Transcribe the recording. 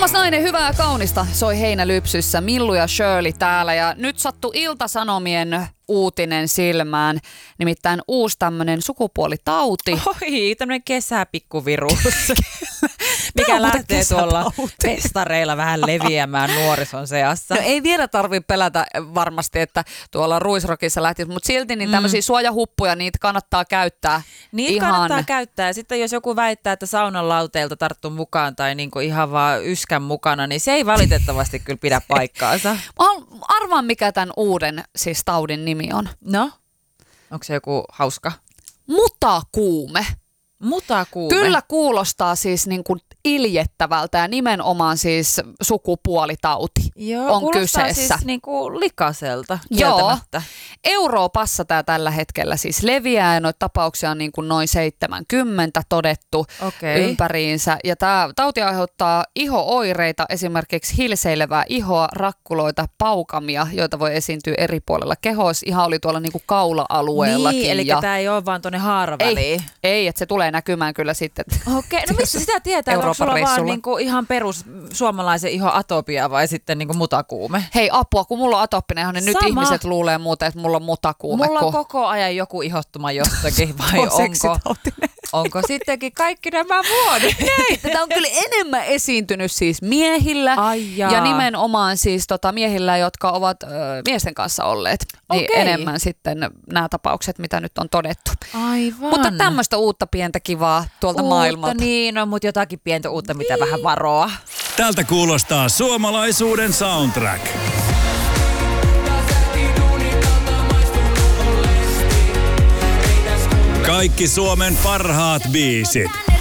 Kolmas nainen, hyvää ja kaunista, soi Heinälypsyssä. Millu ja Shirley täällä ja nyt sattui Ilta-Sanomien uutinen silmään. Nimittäin uusi tämmönen sukupuolitauti. Oi, tämmönen kesäpikkuvirus. Mikä lähtee tuolla festareilla vähän leviämään nuorison seassa. No ei vielä tarvitse pelätä varmasti, että tuolla Ruisrockissa lähtisi, mutta silti niin tämmöisiä suojahuppuja, niitä kannattaa käyttää. Niitä kannattaa käyttää. Ja sitten jos joku väittää, että saunan lauteilta tarttuu mukaan tai niinku ihan vaan yskän mukana, niin se ei valitettavasti kyllä pidä paikkaansa. Arvaan, mikä tämän uuden siis taudin nimi on. No? Onko se joku hauska? Mutakuume. Mutakuume. Kyllä kuulostaa siis niin kuin iljettävältä ja nimenomaan siis sukupuolitauti on kyseessä. Siis niin kuin likaiselta. Joo. Euroopassa tämä tällä hetkellä siis leviää ja noita tapauksia on niin kuin noin 70 todettu ympäriinsä. Ja tämä tauti aiheuttaa iho-oireita, esimerkiksi hilseilevää ihoa, rakkuloita, paukamia, joita voi esiintyä eri puolella kehoa. Ihan oli tuolla niin kuin kaula-alueellakin. Niin, eli tämä ei ole vaan tuonne haaraväliin. Ei, että se tulee näkymään kyllä sitten. Okei, no missä sitä tietää, onko sulla vaan niinku ihan perus suomalaisen ihon atopia vai sitten niinku mutakuume? Hei apua, kun mulla on atooppinen niin nyt ihmiset luulee muuten, että mulla on mutakuume. Mulla on koko ajan joku ihottuma jostakin vai onko sittenkin kaikki nämä vuodet? Ei, tätä on kyllä enemmän esiintynyt siis miehillä ja nimenomaan siis miehillä, jotka ovat miesten kanssa olleet. Niin enemmän sitten nämä tapaukset, mitä nyt on todettu. Aivan. Mutta tämmöistä uutta pientä kivaa tuolta maailmalta. Niin, no, mutta jotakin pientä uutta, mitä vähän varoa. Tältä kuulostaa suomalaisuuden soundtrack. Kaikki Suomen parhaat biisit.